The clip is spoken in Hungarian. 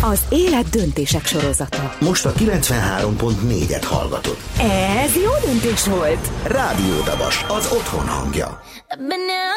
az élet döntések sorozata. Most a 93.4-et hallgatod. Ez jó döntés volt. Rádió Dabas, az otthon hangja.